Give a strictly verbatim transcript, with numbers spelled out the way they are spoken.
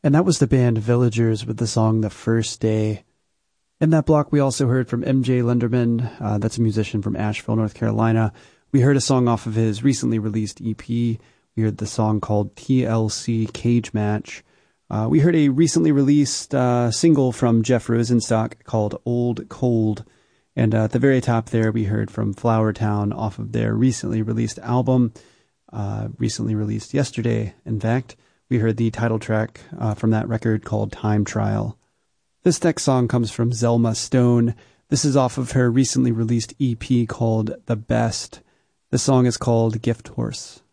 And that was the band Villagers with the song The First Day. In that block, we also heard from M J Lenderman. Uh, that's a musician from Asheville, North Carolina. We heard a song off of his recently released E P. We heard the song called T L C Cage Match. Uh, we heard a recently released uh, single from Jeff Rosenstock called Old Cold. And uh, at the very top there, we heard from Flower Town off of their recently released album, uh, recently released yesterday, in fact. We heard the title track uh, from that record called Time Trial. This next song comes from Zelma Stone. This is off of her recently released E P called The Best. The song is called Gift Horse.